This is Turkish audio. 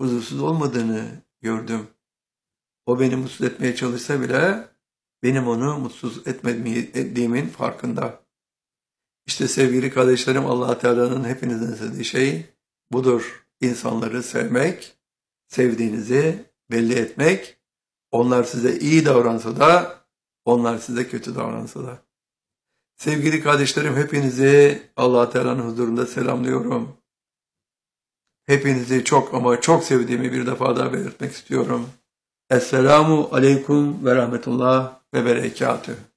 huzursuz olmadığını gördüm. O beni mutsuz etmeye çalışsa bile benim onu mutsuz etmediğimin farkında. İşte sevgili kardeşlerim, Allah Teala'nın hepinizden istediği şey budur. İnsanları sevmek, sevdiğinizi belli etmek, onlar size iyi davransa da, onlar size kötü davransa da. Sevgili kardeşlerim, hepinizi Allah Teala'nın huzurunda selamlıyorum. Hepinizi çok ama çok sevdiğimi bir defa daha belirtmek istiyorum. Esselamu aleyküm ve rahmetullah ve berekatühü.